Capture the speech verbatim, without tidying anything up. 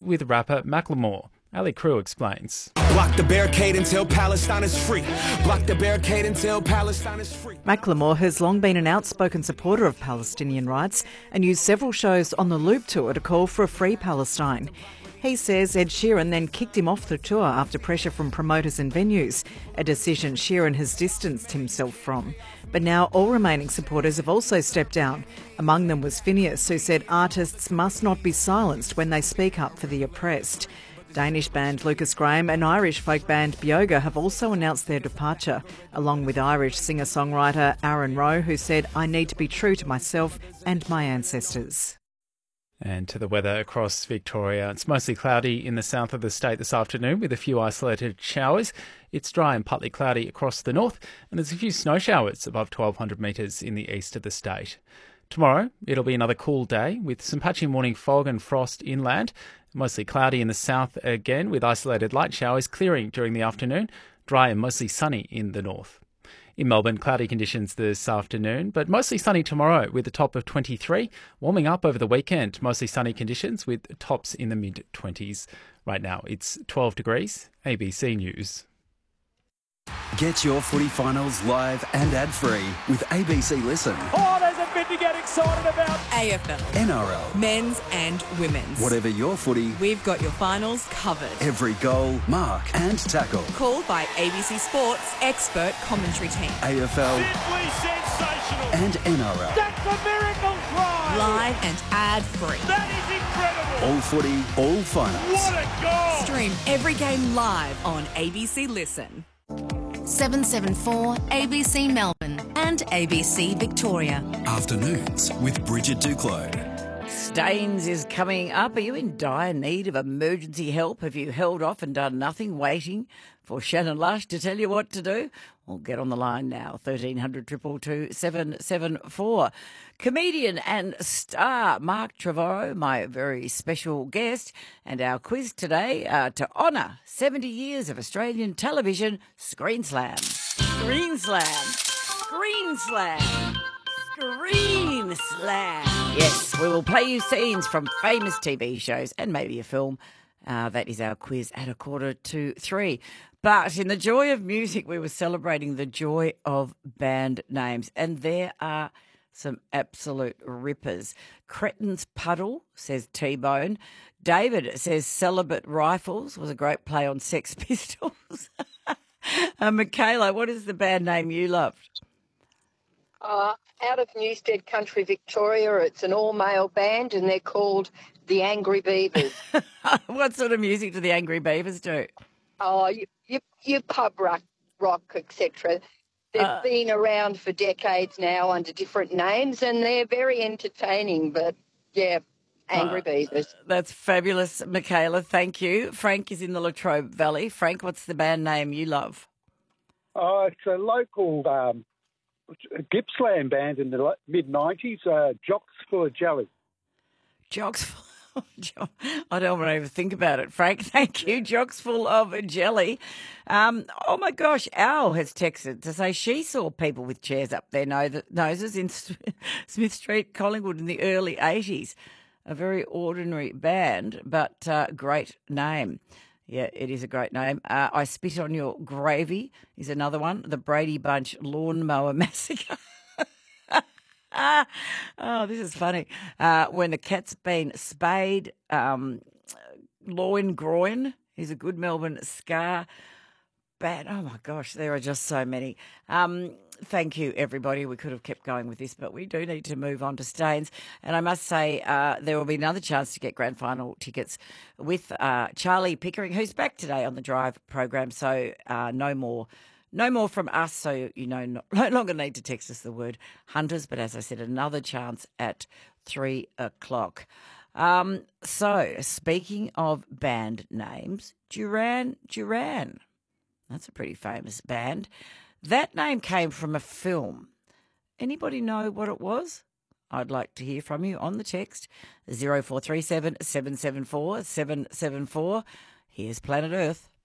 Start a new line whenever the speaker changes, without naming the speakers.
with rapper Macklemore. Ali Crew explains.
Block the barricade until Palestine is free. Block the barricade until Palestine is free.
Macklemore has long been an outspoken supporter of Palestinian rights and used several shows on the Loop tour to call for a free Palestine. He says Ed Sheeran then kicked him off the tour after pressure from promoters and venues, a decision Sheeran has distanced himself from. But now all remaining supporters have also stepped down. Among them was Phineas, who said artists must not be silenced when they speak up for the oppressed. Danish band Lucas Graham and Irish folk band Bioga have also announced their departure, along with Irish singer-songwriter Aaron Rowe, who said, "I need to be true to myself and my ancestors."
And to the weather across Victoria. It's mostly cloudy in the south of the state this afternoon with a few isolated showers. It's dry and partly cloudy across the north, and there's a few snow showers above twelve hundred metres in the east of the state. Tomorrow, it'll be another cool day with some patchy morning fog and frost inland. Mostly cloudy in the south again with isolated light showers clearing during the afternoon. Dry and mostly sunny in the north. In Melbourne, cloudy conditions this afternoon, but mostly sunny tomorrow with a top of twenty-three. Warming up over the weekend, mostly sunny conditions with tops in the mid-twenties. Right now, it's twelve degrees. A B C News.
Get your footy finals live and ad-free with A B C Listen.
Oh, there's a bit to get excited about.
A F L.
N R L.
Men's and women's.
Whatever your footy,
we've got your finals covered.
Every goal, mark and tackle.
Called by A B C Sports expert commentary team.
A F L.
Simply sensational.
And N R L.
That's a miracle try.
Live and ad-free.
That is incredible.
All footy, all finals.
What a goal.
Stream every game live on A B C Listen.
seven seven four A B C Melbourne and A B C Victoria.
Afternoons with Bridget Duclos.
Staines is coming up. Are you in dire need of emergency help? Have you held off and done nothing, waiting for Shannon Lush to tell you what to do? Well, get on the line now, thirteen hundred, two two two, seven seven four. Comedian and star Mark Trevorrow, my very special guest, and our quiz today uh, to honour seventy years of Australian television, Screen Slam. Screen Slam. Screen Slam. Screen Slam. Yes, we will play you scenes from famous T V shows and maybe a film. Uh, that is our quiz at a quarter to three. But in the joy of music, we were celebrating the joy of band names. And there are some absolute rippers. Cretin's Puddle, says T-Bone. David says Celibate Rifles was a great play on Sex Pistols. uh, Michaela, what is the band name you loved?
Uh, out of Newstead Country, Victoria. It's an all-male band and they're called the Angry Beavers.
What sort of music do the Angry Beavers do?
Oh, you, you, you pub rock, rock et cetera. They've uh, been around for decades now under different names and they're very entertaining, but, yeah, Angry uh, Beavers.
That's fabulous, Michaela. Thank you. Frank is in the Latrobe Valley. Frank, what's the band name you love?
Oh, it's a local um, Gippsland band in the mid nineties, uh, Jocks Full of Jelly.
Jocks Full I don't want to even think about it, Frank. Thank you. Jocks Full of Jelly. Um, oh, my gosh. Al has texted to say she saw people with chairs up their noses in Smith Street, Collingwood in the early eighties. A very ordinary band, but uh, great name. Yeah, it is a great name. Uh, I Spit on Your Gravy is another one. The Brady Bunch Lawnmower Massacre. Ah, oh, this is funny. Uh, when the cat's been spayed, um, Loin Groin is a good Melbourne ska band. Oh, my gosh, there are just so many. Um, thank you, everybody. We could have kept going with this, but we do need to move on to Staines. And I must say uh, there will be another chance to get grand final tickets with uh, Charlie Pickering, who's back today on the Drive program, so uh, no more No more from us, so you know, no, no longer need to text us the word Hunters, but as I said, another chance at three o'clock. Um, so, speaking of band names, Duran Duran. That's a pretty famous band. That name came from a film. Anybody know what it was? I'd like to hear from you on the text, zero four three seven, seven seven four, seven seven four. Here's Planet Earth.